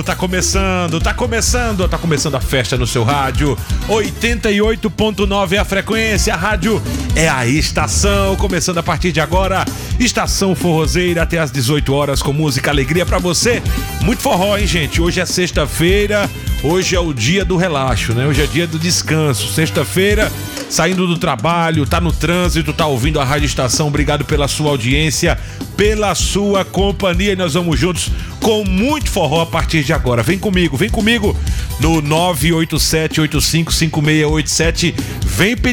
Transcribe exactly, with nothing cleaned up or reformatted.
tá começando, tá começando, tá começando a festa no seu rádio. oitenta e oito ponto nove é a frequência, a rádio é a estação. Começando a partir de agora, Estação Forrozeira até às dezoito horas com música, alegria pra você. Muito forró, hein, gente? Hoje é sexta-feira, hoje é o dia do relaxo, né? Hoje é dia do descanso. Sexta-feira, saindo do trabalho, tá no trânsito, tá ouvindo a Rádio Estação. Obrigado pela sua audiência, pela sua companhia, e nós vamos juntos com muito forró a partir de agora. Vem comigo, vem comigo no nove oito sete oito cinco cinco seis oito sete. Vem pedir